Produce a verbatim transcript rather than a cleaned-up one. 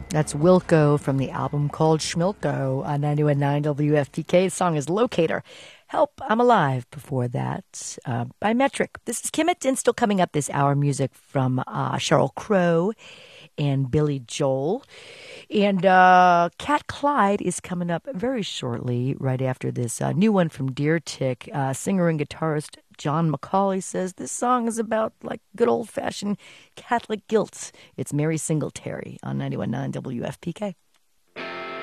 That's Wilco from the album called Schmilko on ninety-one point nine W F P K. The song is Locator. Help, I'm Alive before that uh, by Metric. This is Kimmit, and still coming up this hour, music from uh, Sheryl Crow and Billy Joel. And uh, Cat Clyde is coming up very shortly, right after this uh, new one from Deer Tick. Uh, singer and guitarist John McCauley says this song is about like good old fashioned Catholic guilt. It's Mary Singletary on ninety-one point nine W F P K.